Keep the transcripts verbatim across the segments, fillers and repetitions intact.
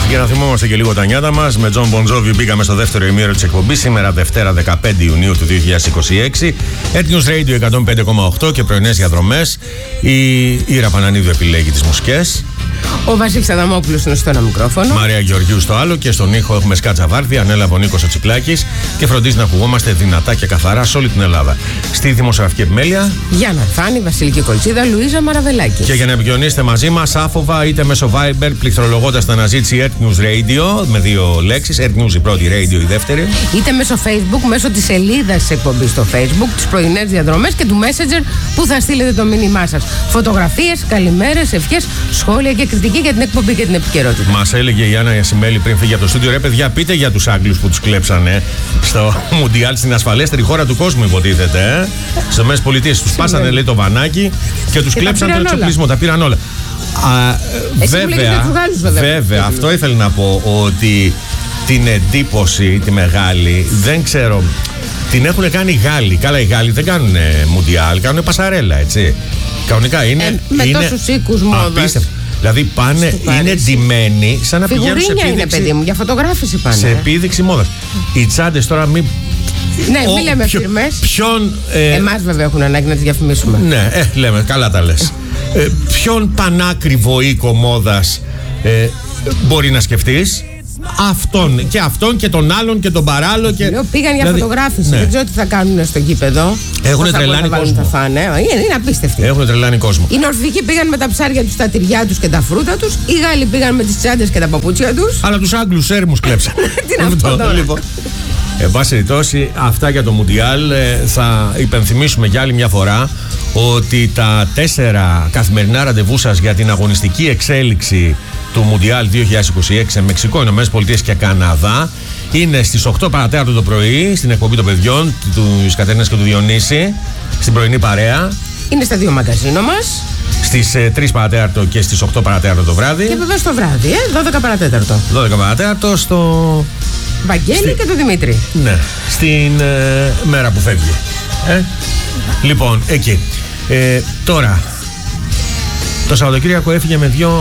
Για να θυμόμαστε και λίγο τα νιάτα μας, με Τζον Bon Jovi μπήκαμε στο δεύτερο ημίωρο της εκπομπής. Σήμερα Δευτέρα δεκαπέντε Ιουνίου του δύο χιλιάδες είκοσι έξι. Earth News Radio εκατόν πέντε κόμμα οκτώ και πρωινές διαδρομές. Η Ήρα Πανανίδου επιλέγει τις μουσικές. Ο Βασίλης Αδαμόπουλος είναι στο ένα μικρόφωνο. Μαρία Γεωργιού στο άλλο και στον ήχο έχουμε Σκάτσα Βάρδη. Ανέλαβε ο Νίκος ο Τσικλάκης και φροντίζει να ακουγόμαστε δυνατά και καθαρά σε όλη την Ελλάδα. Στη δημοσιογραφική επιμέλεια Γιάννα Αρθάνη, Βασιλική Κολτσίδα, Λουίζα Μαραβελάκη. Και για να επικοινωνήσετε μαζί μας, άφοβα είτε μέσω Viber, πληκτρολογώντας την αναζήτηση Earth News Radio με δύο λέξεις. Earth News η πρώτη, Radio η δεύτερη. Είτε μέσω Facebook, μέσω της σελίδας της εκπομπής στο Facebook, τις πρωινές διαδρομές και του Messenger που θα στείλετε το μήνυμά σας. Φωτογραφίες, καλημέρες, ευχές, σχόλια και κριτική για την εκπομπή και την επικαιρότητα. Μας έλεγε η Άννα Ιασημέλη πριν φύγει από το στούντιο, ρε παιδιά, πείτε για τους Άγγλους που τους κλέψανε στο Μουντιάλ, στην ασφαλέστερη χώρα του κόσμου, υποτίθεται. Ε? Στις ΗΠΑ τους πάσανε, λέει, το βανάκι και τους και κλέψανε το εξοπλισμό. Τα πήραν όλα. Α, βέβαια, βέβαια, βέβαια αυτό ήθελα να πω, ότι την εντύπωση, τη μεγάλη, δεν ξέρω, την έχουν κάνει οι Γάλλοι. Καλά, οι Γάλλοι δεν κάνουν Μουντιάλ, κάνουν πασαρέλα, έτσι. Κανονικά είναι. Ε, με είναι τόσους οίκους μόδας. Δηλαδή πάνε, είναι ντυμένοι σαν να πηγαίνουν σε επίδειξη. Είναι, παιδί μου, για φωτογράφηση πάνε. Σε επίδειξη μόδας. Οι τσάντες τώρα μην. Ναι, μην λέμε ποιο, φιρμές. Ποιον. Ε, Εμάς βέβαια έχουν ανάγκη να τις διαφημίσουμε. Ναι, ε, λέμε, καλά τα λες. ε, ποιον πανάκριβο οίκο μόδας ε, μπορεί να σκεφτείς? Αυτόν και αυτόν και τον άλλον και τον παράλληλο. Και... Λέω, πήγαν για δηλαδή, φωτογράφηση. Ναι. Δεν ξέρω τι θα κάνουν στο γήπεδο. Έχουν τρελάνει κόσμο. Θα φάνε. Είναι, είναι απίστευτοι. Έχουν τρελάνει κόσμο. Οι Νορβηγοί πήγαν με τα ψάρια τους, τα τυριά τους και τα φρούτα τους. Οι Γάλλοι πήγαν με τις τσάντες και τα παπούτσια τους. Αλλά τους Άγγλους έρμους κλέψαν. Τι είναι αυτό τώρα? Λοιπόν. Εν πάση περιπτώσει, αυτά για το Μουντιάλ. Θα υπενθυμίσουμε για άλλη μια φορά ότι τα τέσσερα καθημερινά ραντεβού σας για την αγωνιστική εξέλιξη του Μουντιάλ δύο χιλιάδες είκοσι έξι σε Μεξικό, Ηνωμένες Πολιτείες και Καναδά είναι στις οκτώ παρατέταρτο το πρωί στην εκπομπή των παιδιών του Κατερίνας και του Διονύση, στην πρωινή παρέα. Είναι στα δύο μαγκαζίνο μας. Στις ε, τρεις παρατέταρτο και στις οκτώ παρατέταρτο το βράδυ. Και βέβαια στο βράδυ, ε, δώδεκα παρατέταρτο. δώδεκα παρατέταρτο στο. Βαγγέλη Στη... και το Δημήτρη. Ναι, στην ε, μέρα που φεύγει. Ε? Λοιπόν, εκεί. Ε, τώρα, το Σαββατοκύριακο έφυγε με δύο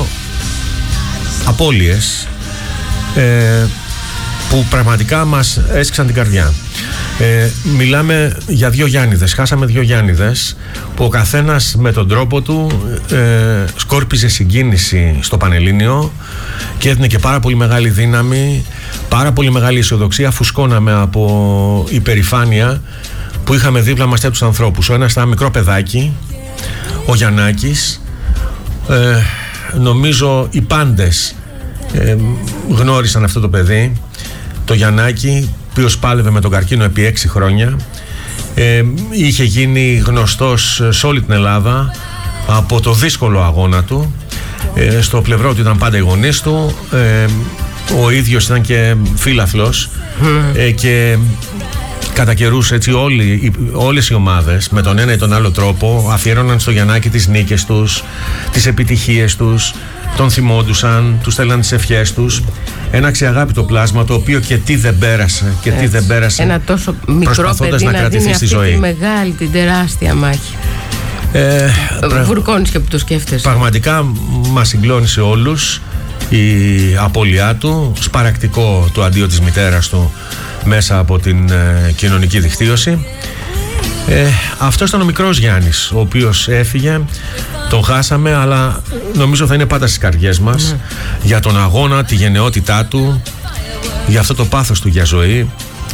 απώλειες ε, που πραγματικά μας έσκησαν την καρδιά. Ε, μιλάμε για δύο Γιάννηδες. Χάσαμε δύο Γιάννηδες που ο καθένας με τον τρόπο του ε, σκόρπιζε συγκίνηση στο Πανελλήνιο και έδινε και πάρα πολύ μεγάλη δύναμη, πάρα πολύ μεγάλη αισιοδοξία. Φουσκώναμε από υπερηφάνεια που είχαμε δίπλα μας τέτοιους ανθρώπους. Ο ένας ήταν μικρό παιδάκι, ο Γιαννάκης. ε, νομίζω οι πάντες ε, γνώρισαν αυτό το παιδί, το Γιαννάκη, ο οποίος πάλευε με τον καρκίνο επί έξι χρόνια. Ε, είχε γίνει γνωστός σε όλη την Ελλάδα από το δύσκολο αγώνα του. Ε, στο πλευρό του ήταν πάντα οι γονείς του. Ε, ο ίδιος ήταν και φίλαθλος ε, και κατά καιρούς, έτσι, όλοι, όλες οι ομάδες με τον ένα ή τον άλλο τρόπο αφιέρωναν στο Γιαννάκη τις νίκες τους, τις επιτυχίες τους, τον θυμόντουσαν, τους στέλναν τις ευχές τους. Ένα αξιαγάπητο πλάσμα, το οποίο και τι δεν πέρασε και τι δεν πέρασε, ένα τόσο μικρό παιδί να, να κρατηθεί στη ζωή. Τη μεγάλη, την τεράστια μάχη. Ε, πρα... Βουρκώνεις και που το σκέφτεσαι. Πραγματικά μας συγκλώνησε όλους η απώλειά του. Σπαρακτικό το αντίο της μητέρας του μέσα από την ε, κοινωνική δικτύωση. Ε, αυτός ήταν ο μικρός Γιάννης, ο οποίος έφυγε. Τον χάσαμε, αλλά νομίζω θα είναι πάντα στις καρδιές μας. Mm. Για τον αγώνα, τη γενναιότητά του, για αυτό το πάθος του για ζωή.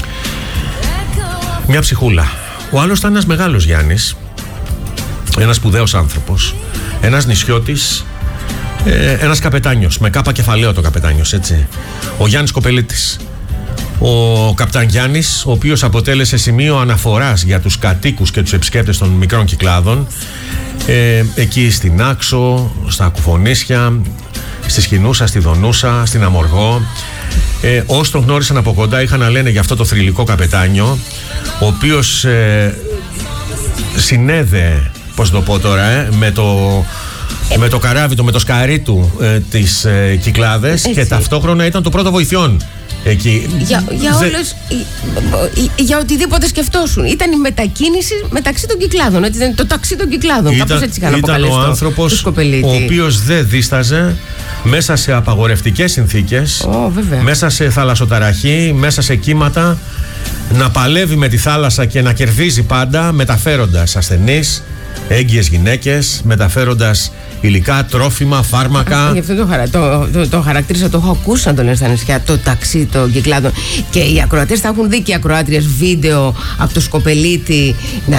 Μια ψυχούλα. Ο άλλος ήταν ένας μεγάλος Γιάννης, ένας σπουδαίος άνθρωπος, ένας νησιώτης, ε, ένας καπετάνιος, με κάπα κεφαλαίο το καπετάνιος, έτσι. Ο Γιάννης Κοπελίτης. Ο καπτάν Γιάννης, ο οποίος αποτέλεσε σημείο αναφοράς για τους κατοίκους και τους επισκέπτες των μικρών κυκλάδων, ε, εκεί στην Άξο, στα Κουφονίσια, στη Σχοινούσα, στη Δονούσα, στην Αμοργό. Ε, όσοι τον γνώρισαν από κοντά είχαν να λένε για αυτό το θρυλικό καπετάνιο, ο οποίος ε, συνέδε, πώς το πω τώρα, ε, με το με το καράβι του, με το σκαρί του ε, τις ε, Κυκλάδες. Έτσι. Και ταυτόχρονα ήταν το πρώτο βοηθειών εκεί. Για, για Δε... όλες, για, για οτιδήποτε σκεφτόσουν. Ήταν η μετακίνηση μεταξύ των Κυκλάδων. Έτσι, ήταν το ταξί των Κυκλάδων. Ήταν, κάπως έτσι είχαν ήταν αποκαλέσει ο το, άνθρωπος το ο οποίος δεν δίσταζε μέσα σε απαγορευτικές συνθήκες, oh, μέσα σε θαλασσοταραχή, μέσα σε κύματα, να παλεύει με τη θάλασσα και να κερδίζει πάντα, μεταφέροντας ασθενείς, έγκυες γυναίκες, μεταφέροντας υλικά, τρόφιμα, φάρμακα. Γι' αυτό το, χαρα, το, το, το χαρακτήρισα, το έχω ακούσει να το λένε στα νησιά, το ταξί των Κυκλάδων. Και οι ακροατές θα έχουν δει και οι ακροάτριες βίντεο από το Σκοπελίτη να,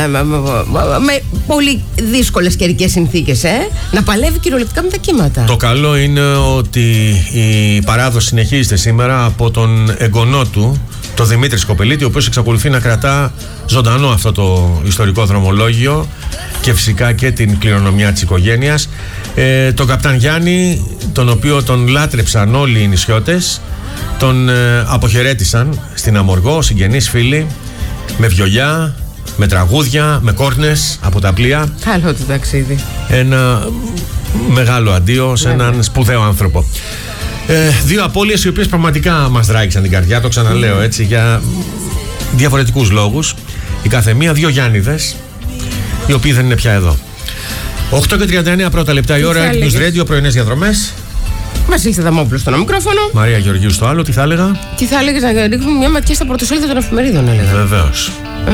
με πολύ δύσκολες καιρικές συνθήκες, ε, να παλεύει κυριολεκτικά με τα κύματα. Το καλό είναι ότι η παράδοση συνεχίζεται σήμερα από τον εγγονό του, το Δημήτρη Σκοπελίτη, ο οποίος εξακολουθεί να κρατά ζωντανό αυτό το ιστορικό δρομολόγιο και φυσικά και την κληρονομιά της οικογένειας. Ε, τον καπτάν Γιάννη, τον οποίο τον λάτρεψαν όλοι οι νησιώτες, τον ε, αποχαιρέτησαν στην Αμοργό, συγγενείς, φίλοι, με βιολιά, με τραγούδια, με κόρνες από τα πλοία. Καλό το ταξίδι. Ένα μεγάλο αντίο σε έναν σπουδαίο άνθρωπο. Ε, δύο απώλειες οι οποίες πραγματικά μας δράγησαν την καρδιά, το ξαναλέω έτσι, για διαφορετικούς λόγους. Η καθεμία, δύο Γιάννηδες, οι οποίοι δεν είναι πια εδώ. οκτώ και τριάντα εννέα πρώτα λεπτά η ώρα, News Radio, πρωινές διαδρομές. Βασίλης Αδαμόπουλος στο μικρόφωνο. Μαρία Γεωργίου στο άλλο, τι θα έλεγα. Τι θα έλεγες, να ρίχνουμε μια ματιά στα πρωτοσέλιδα των εφημερίδων, έλεγα. Βεβαίως. Ε?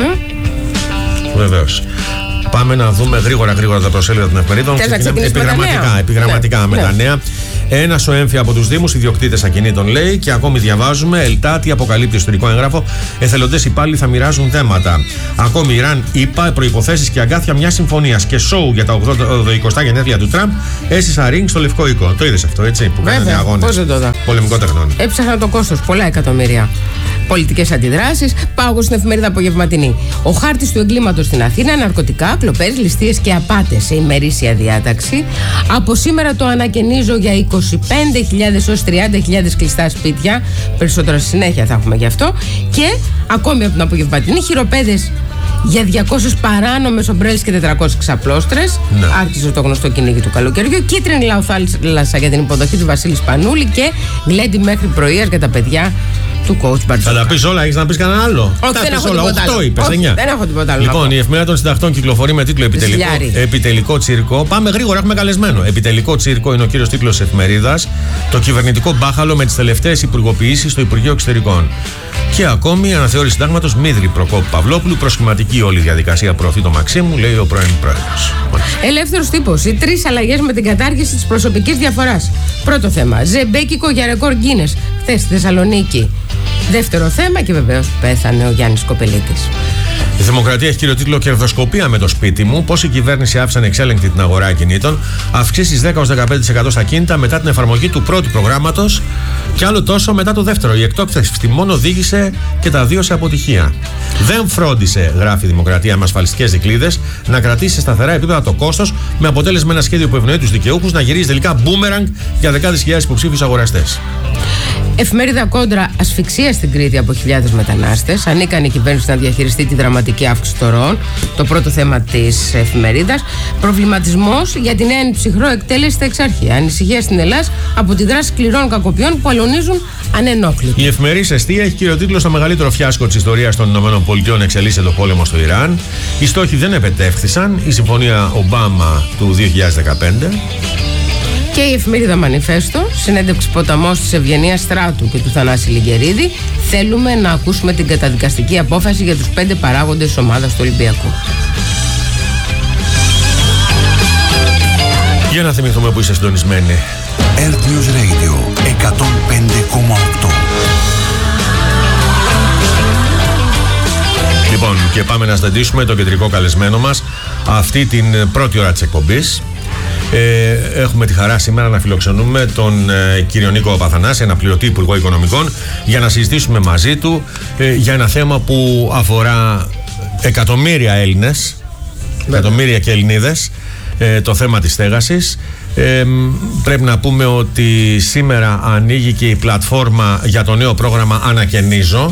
Βεβαίως. Πάμε να δούμε γρήγορα γρήγορα τα προσέλιδα των εφημερίδων. Επιγραμματικά, επιγραμματικά ναι, με ναι. τα νέα. Ένας ο έμφυα από τους Δήμους, ιδιοκτήτες ακινήτων, λέει, και ακόμη διαβάζουμε. Ελτάτη αποκαλύπτει ιστορικό έγγραφο. Εθελοντές υπάλληλοι θα μοιράζουν θέματα. Ακόμη Ιράν, ΙΠΑ, προϋποθέσεις και αγκάθια μια συμφωνία. Και σοου για τα ογδοηκοστά γενέθλια του Τραμπ. Έστησαν ring στο Λευκό Οίκο. Το είδες αυτό, έτσι, που κάνανε αγώνες. Πολεμικό τεχνών. Έψαχναν το κόστος, πολλά εκατομμύρια. Πολιτικές αντιδράσεις. Πάω στην εφημερίδα Απογευματινή. Ο χάρτης του εγκλήματος στην Αθήνα, ναρκωτικά, κλοπές, ληστείες και απάτες σε ημερήσια διάταξη. Από σήμερα το ανακαινίζω για είκοσι πέντε χιλιάδες έως τριάντα χιλιάδες κλειστά σπίτια. Περισσότερα στη συνέχεια θα έχουμε γι' αυτό. Και ακόμη από την Απογευματινή, χειροπέδες για διακόσιες παράνομες ομπρέλες και τετρακόσιες ξαπλώστρες. Ναι. Άρχισε το γνωστό κυνήγι του καλοκαιριού. Κίτρινη λαοθάλασσα για την υποδοχή του Βασίλη Σπανούλη και γλέντι μέχρι πρωίας για τα παιδιά του coach Μπαρτζόκα. Θα τα πεις όλα, έχεις να πεις κανένα άλλο. Όχι, δεν έχω όλα, τίποτα άλλο. Είπες, Όχι, δεν έχω τίποτα άλλο. Λοιπόν, η εφημερίδα των συντακτών κυκλοφορεί με τίτλο Επιτελικό, Επιτελικό Τσίρκο. Πάμε γρήγορα, έχουμε καλεσμένο. Επιτελικό Τσίρκο είναι ο κύριος τίτλος της εφημερίδας. Το κυβερνητικό μπάχαλο με τις τελευταίες υπουργοποιήσεις στο Υπουργείο Εξωτερικών. Και ακόμη αναθεώρηση συντάγματος Μίδρη Προκόπου Παυλόπουλου. Προσχηματική όλη διαδικασία προωθεί το Μαξίμου, λέει ο πρώην πρόεδρος. Ελεύθερος τύπος. Οι τρεις αλλαγές με την κατάργηση της προσωπικής διαφοράς. Πρώτο θέμα. Ζεμπέκικο για ρεκόρ Γκίνες. Χθες στη Θεσσαλονίκη. Δεύτερο θέμα και βεβαίως πέθανε ο Γιάννης Σκοπελίτης. Η Δημοκρατία έχει κύριο τίτλο Κερδοσκοπία με το σπίτι μου. Πώς η κυβέρνηση άφησε ανεξέλεγκτη την αγορά ακινήτων. Αυξήσεις δέκα με δεκαπέντε τοις εκατό στα κίνητα μετά την εφαρμογή του πρώτου προγράμματος και άλλο τόσο μετά το δεύτερο. Η εκτόξευση τιμών οδήγησε και τα δύο σε αποτυχία. Δεν φρόντισε, γράφει η Δημοκρατία, με ασφαλιστικές δικλείδες, να κρατήσει σε σταθερά επίπεδα το κόστος, με αποτέλεσμα ένα σχέδιο που ευνοεί τους δικαιούχους να γυρίζει τελικά μπούμεραγκ για δεκάδες χιλιάδες υποψήφιους αγοραστές. Εφημερίδα Κόντρα, ασφυξία στην Κρήτη από χιλιάδες μετανάστες. Ανίκανη η κυβέρνηση να διαχειριστεί τη δραματική αύξηση των ροών. Το πρώτο θέμα της εφημερίδας. Προβληματισμός για την νέα ψυχρό εκτέλεση στα Εξάρχεια. Ανησυχία στην Ελλάδα από τη δράση σκληρών κακοποιών που αλωνίζουν ανενόχλητοι. Η εφημερίδα Εστία έχει κύριο τίτλο Στο μεγαλύτερο φιάσκο της ιστορίας των ΗΠΑ εξελίσσεται το πόλεμο στο Ιράν. Οι στόχοι δεν επετεύχθησαν. Η συμφωνία Ομπάμα του δύο χιλιάδες δεκαπέντε. Και η εφημερίδα Μανιφέστο, συνέντευξη ποταμός της Ευγενίας Στράτου και του Θανάση Λιγκερίδη. Θέλουμε να ακούσουμε την καταδικαστική απόφαση για τους πέντε παράγοντες της ομάδας του Ολυμπιακού. Για να θυμηθούμε που είστε συντονισμένοι. Earth News Radio εκατόν πέντε κόμμα οκτώ. Λοιπόν, και πάμε να σταντήσουμε το κεντρικό καλεσμένο μας αυτή την πρώτη ώρα της εκπομπής. Ε, έχουμε τη χαρά σήμερα να φιλοξενούμε τον ε, κύριο Νίκο Παθανάση, αναπληρωτή Υπουργό Οικονομικών, για να συζητήσουμε μαζί του ε, για ένα θέμα που αφορά εκατομμύρια Έλληνες, εκατομμύρια και Ελληνίδες, ε, το θέμα της στέγασης. Ε, πρέπει να πούμε ότι σήμερα ανοίγει και η πλατφόρμα για το νέο πρόγραμμα Ανακαινίζω,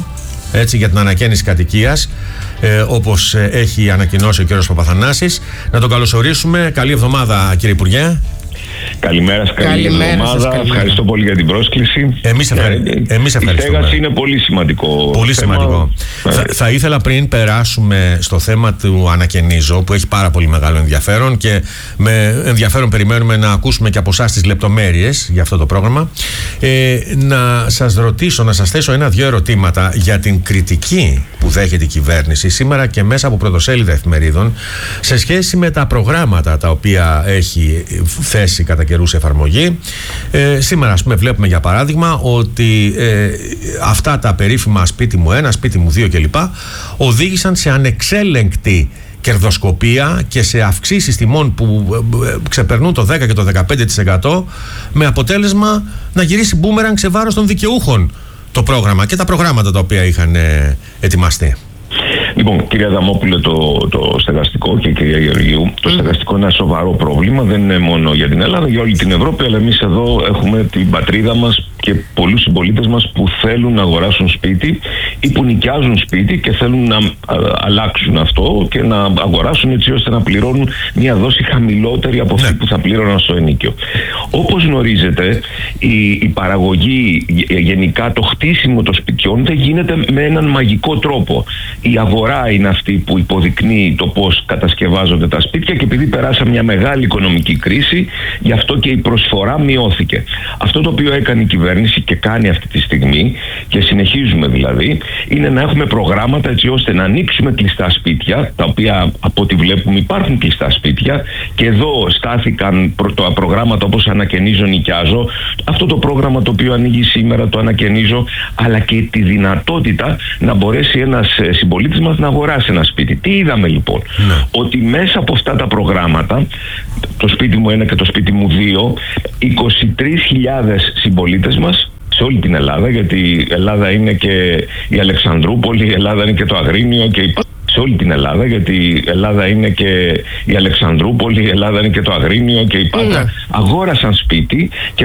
έτσι, για την ανακαίνιση κατοικίας, ε, όπως έχει ανακοινώσει ο κ. Παπαθανάσης. Να τον καλωσορίσουμε. Καλή εβδομάδα, κύριε Υπουργέ. Καλημέρα σας, καλή Καλημέρα εβδομάδα. σας, καλημέρα. Ευχαριστώ πολύ για την πρόσκληση. Εμείς, ευχαρι... Ε, Εμείς ευχαριστούμε. Η στέγαση είναι πολύ σημαντικό. Πολύ θέμα. σημαντικό. Ε. Θα, θα ήθελα πριν περάσουμε στο θέμα του Ανακαινίζω, που έχει πάρα πολύ μεγάλο ενδιαφέρον και με ενδιαφέρον περιμένουμε να ακούσουμε και από εσάς τις λεπτομέρειες για αυτό το πρόγραμμα, ε, να σας ρωτήσω, να σας θέσω ένα-δυο ερωτήματα για την κριτική που δέχεται η κυβέρνηση σήμερα και μέσα από πρωτοσέλιδα εφημερίδων σε σχέση με τα προγράμματα τα οποία έχει θέσει κατά καιρούς εφαρμογή. Ε, σήμερα, ας πούμε, βλέπουμε για παράδειγμα ότι ε, αυτά τα περίφημα σπίτι μου ένα, σπίτι μου δύο κλπ. Οδήγησαν σε ανεξέλεγκτη κερδοσκοπία και σε αυξήσεις τιμών που ε, ξεπερνούν το δέκα και το δεκαπέντε τοις εκατό, με αποτέλεσμα να γυρίσει μπούμερανγκ σε βάρος των δικαιούχων το πρόγραμμα και τα προγράμματα τα οποία είχαν ε, ετοιμαστεί. Λοιπόν, κυρία Δαμόπουλε, το, το στεγαστικό και κυρία Γεωργίου, το στεγαστικό είναι ένα σοβαρό πρόβλημα. Δεν είναι μόνο για την Ελλάδα, για όλη την Ευρώπη, αλλά εμείς εδώ έχουμε την πατρίδα μας και πολλούς συμπολίτες μας που θέλουν να αγοράσουν σπίτι ή που νοικιάζουν σπίτι και θέλουν να α, αλλάξουν αυτό και να αγοράσουν έτσι ώστε να πληρώνουν μια δόση χαμηλότερη από αυτή που θα πλήρωναν στο ενοίκιο. Όπως γνωρίζετε, η, η παραγωγή, γενικά το χτίσιμο των σπιτιών δεν γίνεται με έναν μαγικό τρόπο. Η αγορά είναι αυτή που υποδεικνύει το πώς κατασκευάζονται τα σπίτια και επειδή περάσαμε μια μεγάλη οικονομική κρίση, γι' αυτό και η προσφορά μειώθηκε. Αυτό το οποίο έκανε η κυβέρνηση και κάνει αυτή τη στιγμή, και συνεχίζουμε δηλαδή, είναι να έχουμε προγράμματα έτσι ώστε να ανοίξουμε κλειστά σπίτια, τα οποία από ό,τι βλέπουμε υπάρχουν κλειστά σπίτια, και εδώ στάθηκαν τα προγράμματα όπως Ανακαινίζω, Νοικιάζω. Αυτό το πρόγραμμα το οποίο ανοίγει σήμερα, το Ανακαινίζω, αλλά και τη δυνατότητα να μπορέσει ένας συμπολίτης μας να αγοράσει ένα σπίτι. Τι είδαμε λοιπόν? Ναι. Ότι μέσα από αυτά τα προγράμματα, το σπίτι μου ένα και το σπίτι μου δύο, είκοσι τρεις χιλιάδες συμπολίτες μας σε όλη την Ελλάδα, γιατί η Ελλάδα είναι και η Αλεξανδρούπολη, η Ελλάδα είναι και το Αγρίνιο και η... σε όλη την Ελλάδα, γιατί η Ελλάδα είναι και η Αλεξανδρούπολη, η Ελλάδα είναι και το Αγρίνιο και η Πάτα, αγόρασαν σπίτι και